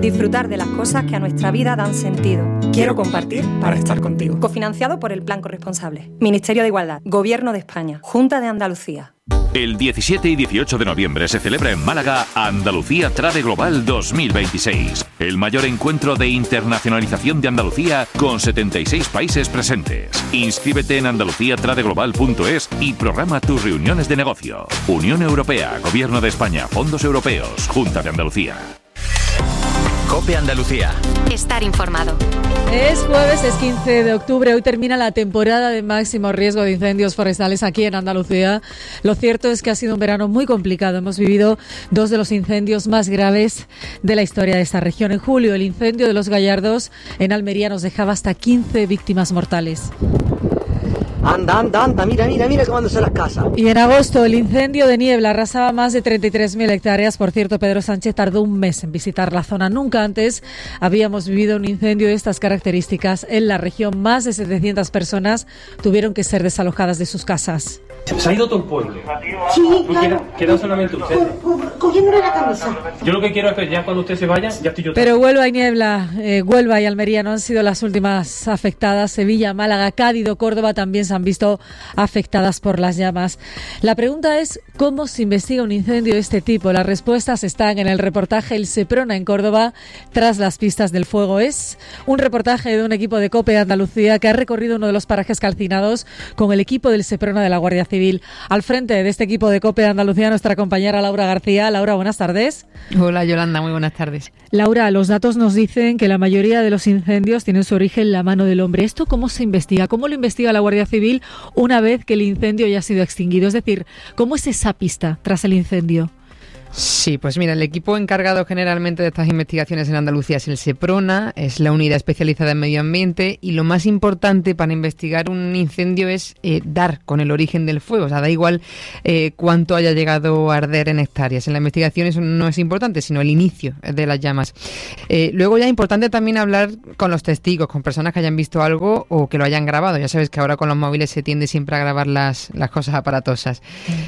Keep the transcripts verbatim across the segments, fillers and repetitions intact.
Disfrutar de las cosas que a nuestra vida dan sentido. Quiero compartir para estar contigo. Cofinanciado por el Plan Corresponsable. Ministerio de Igualdad. Gobierno de España. Junta de Andalucía. El diecisiete y dieciocho de noviembre se celebra en Málaga Andalucía Trade Global dos mil veintiséis, el mayor encuentro de internacionalización de Andalucía con setenta y seis países presentes. Inscríbete en andalucía trade global punto es y programa tus reuniones de negocio. Unión Europea, Gobierno de España, Fondos Europeos, Junta de Andalucía. COPE Andalucía. Estar informado. Es jueves, es quince de octubre. Hoy termina la temporada de máximo riesgo de incendios forestales aquí en Andalucía. Lo cierto es que ha sido un verano muy complicado. Hemos vivido dos de los incendios más graves de la historia de esta región. En julio, el incendio de Los Gallardos en Almería nos dejaba hasta quince víctimas mortales. Anda, anda, anda, mira, mira, mira quemándose las casas. Y en agosto el incendio de Niebla arrasaba más de treinta y tres mil hectáreas. Por cierto, Pedro Sánchez tardó un mes en visitar la zona. Nunca antes habíamos vivido un incendio de estas características en la región. Más de setecientas personas tuvieron que ser desalojadas de sus casas. Se ha ido todo el pueblo. Sí, claro. Queda, queda solamente usted. Cogiéndole la camisa. Yo lo que quiero es que ya cuando usted se vaya, ya estoy yo. Pero Huelva y Niebla, eh, Huelva y Almería no han sido las últimas afectadas. Sevilla, Málaga, Cádiz o Córdoba también se han visto afectadas por las llamas. La pregunta es, ¿cómo se investiga un incendio de este tipo? Las respuestas están en el reportaje El Seprona en Córdoba, tras las pistas del fuego. Es un reportaje de un equipo de COPE Andalucía que ha recorrido uno de los parajes calcinados con el equipo del Seprona de la Guardia Civil. Al frente de este equipo de COPE Andalucía, nuestra compañera Laura García. Laura, buenas tardes. Hola, Yolanda, muy buenas tardes. Laura, los datos nos dicen que la mayoría de los incendios tienen su origen en la mano del hombre. ¿Esto cómo se investiga? ¿Cómo lo investiga la Guardia Civil una vez que el incendio ya ha sido extinguido? Es decir, ¿cómo es esa pista tras el incendio? Sí, pues mira, el equipo encargado generalmente de estas investigaciones en Andalucía es el Seprona, es la unidad especializada en medio ambiente, y lo más importante para investigar un incendio es eh, dar con el origen del fuego. O sea, da igual eh, cuánto haya llegado a arder en hectáreas. En la investigación eso no es importante, sino el inicio de las llamas. Eh, luego ya es importante también hablar con los testigos, con personas que hayan visto algo o que lo hayan grabado. Ya sabes que ahora con los móviles se tiende siempre a grabar las, las cosas aparatosas.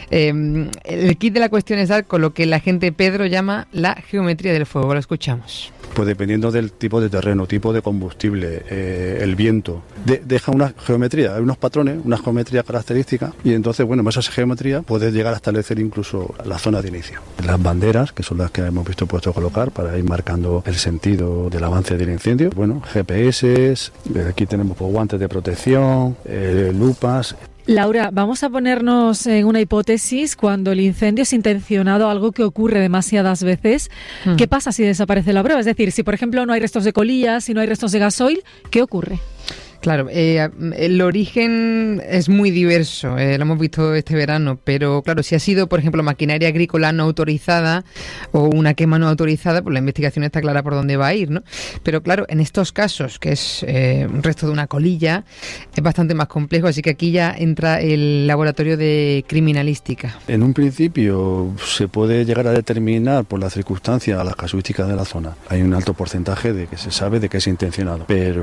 Eh, el kit de la cuestión es dar con lo que la gente Pedro llama la geometría del fuego. Lo escuchamos. Pues dependiendo del tipo de terreno, tipo de combustible, eh, el viento, de, deja una geometría, hay unos patrones, una geometría característica, y entonces, bueno, con esa geometría puedes llegar a establecer incluso la zona de inicio. Las banderas, que son las que hemos visto puesto a colocar para ir marcando el sentido del avance del incendio, bueno, G P S, aquí tenemos pues, guantes de protección, eh, lupas. Laura, vamos a ponernos en una hipótesis. Cuando el incendio es intencionado, algo que ocurre demasiadas veces, hmm. ¿qué pasa si desaparece la prueba? Es decir, si por ejemplo no hay restos de colillas, si no hay restos de gasoil, ¿qué ocurre? Claro, eh, el origen es muy diverso, eh, lo hemos visto este verano, pero claro, si ha sido, por ejemplo, maquinaria agrícola no autorizada o una quema no autorizada, pues la investigación está clara por dónde va a ir, ¿no? Pero claro, en estos casos, que es eh, un resto de una colilla, es bastante más complejo, así que aquí ya entra el laboratorio de criminalística. En un principio se puede llegar a determinar por las circunstancias, las casuísticas de la zona. Hay un alto porcentaje de que se sabe de que es intencionado,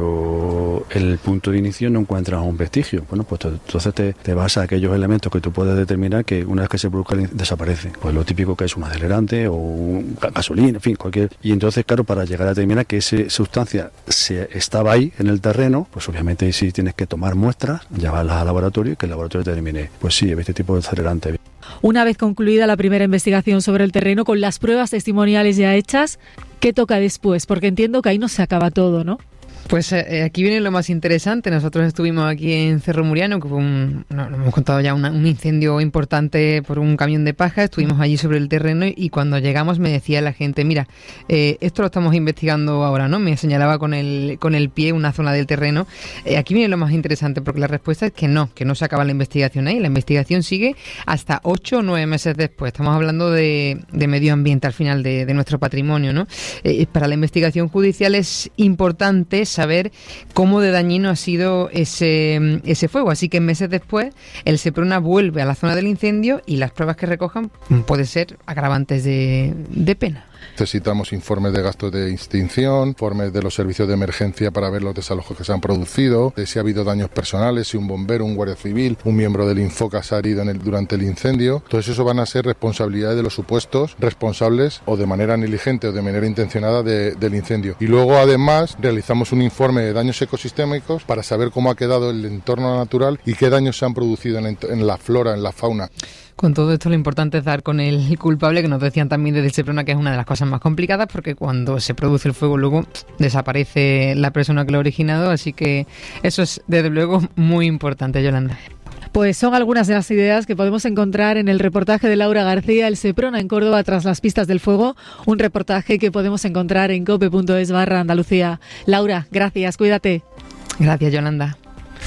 pero el punto de inicio no encuentras un vestigio. Bueno, pues entonces te, te vas a aquellos elementos que tú puedes determinar que una vez que se produzca desaparece. Pues lo típico que es un acelerante o un gasolina, en fin, cualquier. Y entonces, claro, para llegar a determinar que esa sustancia se estaba ahí en el terreno, pues obviamente si tienes que tomar muestras, llevarlas al laboratorio y que el laboratorio te determine, pues sí, este tipo de acelerante. Una vez concluida la primera investigación sobre el terreno, con las pruebas testimoniales ya hechas, ¿qué toca después? Porque entiendo que ahí no se acaba todo, ¿no? Pues eh, aquí viene lo más interesante. Nosotros estuvimos aquí en Cerro Muriano, que fue un, no, nos hemos contado ya una, un incendio importante por un camión de paja. Estuvimos allí sobre el terreno y cuando llegamos me decía la gente, mira, eh, esto lo estamos investigando ahora, ¿no? Me señalaba con el con el pie una zona del terreno. Eh, aquí viene lo más interesante, porque la respuesta es que no, que no se acaba la investigación ahí. La investigación sigue hasta ocho o nueve meses después. Estamos hablando de, de medio ambiente al final, de, de nuestro patrimonio, ¿no? Eh, para la investigación judicial es importante saber cómo de dañino ha sido ese, ese fuego. Así que meses después el Seprona vuelve a la zona del incendio y las pruebas que recojan pueden ser agravantes de, de pena. Necesitamos informes de gastos de extinción, informes de los servicios de emergencia para ver los desalojos que se han producido, de si ha habido daños personales, si un bombero, un guardia civil, un miembro del Infoca se ha herido en el, durante el incendio. Entonces eso van a ser responsabilidades de los supuestos responsables o de manera negligente o de manera intencionada de, del incendio. Y luego además realizamos un informe de daños ecosistémicos para saber cómo ha quedado el entorno natural y qué daños se han producido en, en la flora, en la fauna. Con todo esto lo importante es dar con el culpable, que nos decían también desde Seprona que es una de las cosas más complicadas, porque cuando se produce el fuego luego pff, desaparece la persona que lo ha originado, así que eso es desde luego muy importante, Yolanda. Pues son algunas de las ideas que podemos encontrar en el reportaje de Laura García, el Seprona en Córdoba tras las pistas del fuego, un reportaje que podemos encontrar en cope punto es barra Andalucía. Laura, gracias, cuídate. Gracias, Yolanda.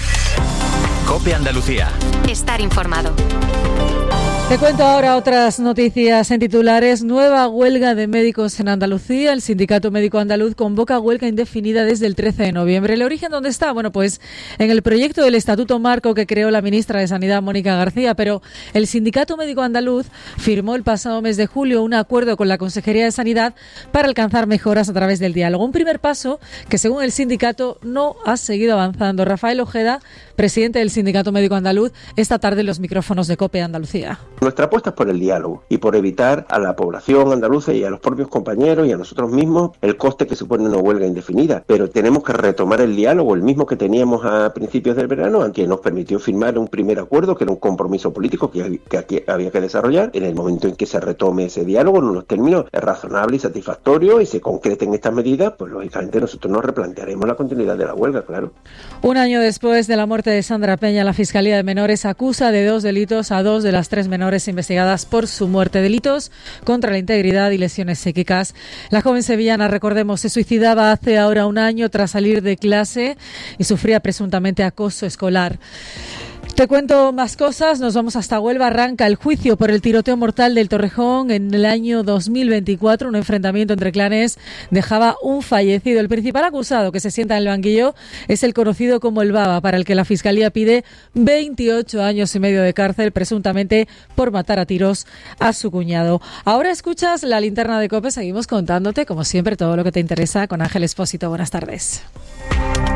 COPE Andalucía. Estar informado. Te cuento ahora otras noticias en titulares. Nueva huelga de médicos en Andalucía. El Sindicato Médico Andaluz convoca huelga indefinida desde el trece de noviembre. ¿El origen dónde está? Bueno, pues en el proyecto del Estatuto Marco que creó la ministra de Sanidad, Mónica García, pero el Sindicato Médico Andaluz firmó el pasado mes de julio un acuerdo con la Consejería de Sanidad para alcanzar mejoras a través del diálogo. Un primer paso que, según el sindicato, no ha seguido avanzando. Rafael Ojeda, presidente del Sindicato Médico Andaluz, esta tarde en los micrófonos de COPE Andalucía. Nuestra apuesta es por el diálogo y por evitar a la población andaluza y a los propios compañeros y a nosotros mismos el coste que supone una huelga indefinida. Pero tenemos que retomar el diálogo, el mismo que teníamos a principios del verano, aunque nos permitió firmar un primer acuerdo que era un compromiso político que, que aquí había que desarrollar. En el momento en que se retome ese diálogo, en unos términos razonables y satisfactorios y se concreten estas medidas, pues lógicamente nosotros nos replantearemos la continuidad de la huelga, claro. Un año después de la muerte de Sandra Peña, la Fiscalía de Menores acusa de dos delitos a dos de las tres menores investigadas por su muerte. Delitos contra la integridad y lesiones psíquicas. La joven sevillana, recordemos, se suicidaba hace ahora un año tras salir de clase y sufría presuntamente acoso escolar. Te cuento más cosas, nos vamos hasta Huelva. Arranca el juicio por el tiroteo mortal del Torrejón en el año dos mil veinticuatro. Un enfrentamiento entre clanes dejaba un fallecido. El principal acusado que se sienta en el banquillo es el conocido como el Baba, para el que la Fiscalía pide veintiocho años y medio de cárcel, presuntamente por matar a tiros a su cuñado. Ahora escuchas la linterna de COPE, seguimos contándote, como siempre, todo lo que te interesa con Ángel Expósito. Buenas tardes.